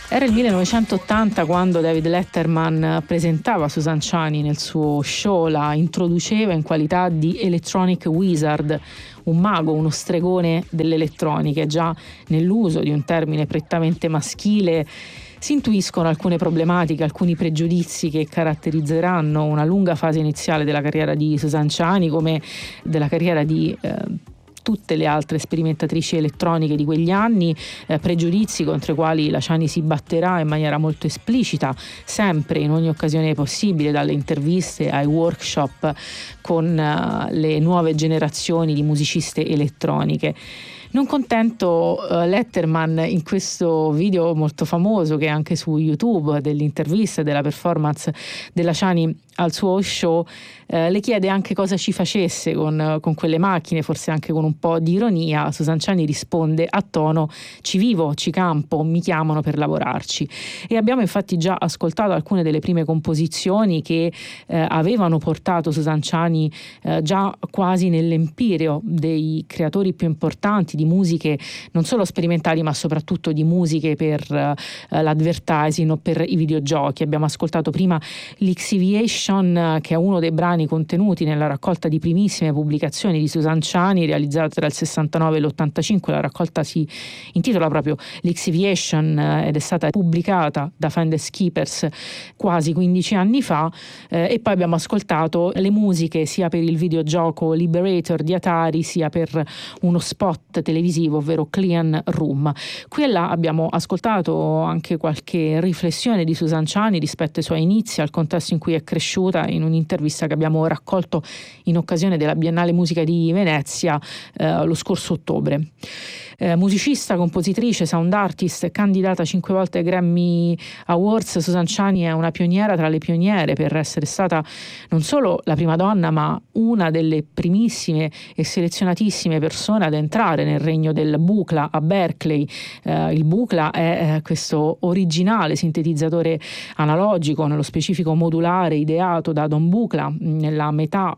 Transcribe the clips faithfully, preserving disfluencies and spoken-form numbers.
Era il millenovecentottanta quando David Letterman presentava Susan Ciani nel suo show, la introduceva in qualità di electronic wizard, un mago, uno stregone dell'elettronica. Già nell'uso di un termine prettamente maschile si intuiscono alcune problematiche, alcuni pregiudizi che caratterizzeranno una lunga fase iniziale della carriera di Susan Ciani, come della carriera di eh, tutte le altre sperimentatrici elettroniche di quegli anni, eh, pregiudizi contro i quali la Ciani si batterà in maniera molto esplicita, sempre in ogni occasione possibile, dalle interviste ai workshop con uh, le nuove generazioni di musiciste elettroniche. Non contento, uh, Letterman in questo video molto famoso, che è anche su YouTube, dell'intervista e della performance della Ciani al suo show, eh, le chiede anche cosa ci facesse con, con quelle macchine, forse anche con un po' di ironia. Susan Ciani risponde a tono: ci vivo, ci campo, mi chiamano per lavorarci. E abbiamo infatti già ascoltato alcune delle prime composizioni che eh, avevano portato Susan Ciani eh, già quasi nell'empireo dei creatori più importanti di musiche non solo sperimentali, ma soprattutto di musiche per uh, l'advertising o per i videogiochi. Abbiamo ascoltato prima l'Xeviation, che è uno dei brani contenuti nella raccolta di primissime pubblicazioni di Susan Ciani, realizzata tra il sessantanove e l'ottantacinque. La raccolta si intitola proprio l'Xeviation ed è stata pubblicata da Finders Keepers quasi quindici anni fa. Eh, e poi abbiamo ascoltato le musiche sia per il videogioco Liberator di Atari, sia per uno spot televisivo, ovvero Clean Room. Qui e là abbiamo ascoltato anche qualche riflessione di Susan Ciani rispetto ai suoi inizi, al contesto in cui è cresciuta, in un'intervista che abbiamo raccolto in occasione della Biennale Musica di Venezia eh, lo scorso ottobre. Eh, musicista, compositrice, sound artist, candidata cinque volte ai Grammy Awards, Susan Ciani è una pioniera tra le pioniere, per essere stata non solo la prima donna, ma una delle primissime e selezionatissime persone ad entrare nel regno del Buchla a Berkeley. Eh, il Buchla è eh, questo originale sintetizzatore analogico, nello specifico modulare, ideato da Don Buchla nella metà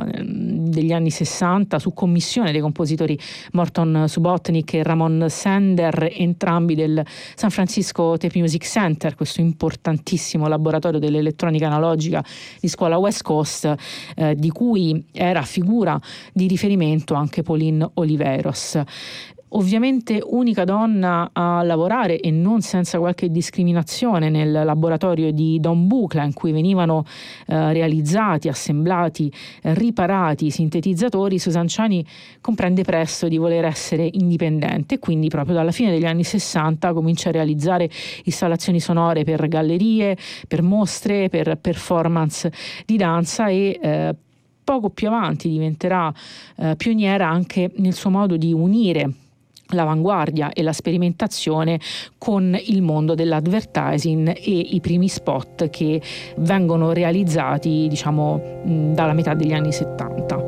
degli anni sessanta su commissione dei compositori Morton Subotnick e Ramon Sender, entrambi del San Francisco Tape Music Center, questo importantissimo laboratorio dell'elettronica analogica di scuola West Coast, eh, di cui era figura di riferimento anche Pauline Oliveros. Ovviamente unica donna a lavorare, e non senza qualche discriminazione, nel laboratorio di Don Buchla, in cui venivano eh, realizzati, assemblati, eh, riparati i sintetizzatori. Susan Ciani comprende presto di voler essere indipendente e quindi proprio dalla fine degli anni sessanta comincia a realizzare installazioni sonore per gallerie, per mostre, per performance di danza e eh, poco più avanti diventerà eh, pioniera anche nel suo modo di unire l'avanguardia e la sperimentazione con il mondo dell'advertising e i primi spot che vengono realizzati, diciamo, dalla metà degli anni settanta.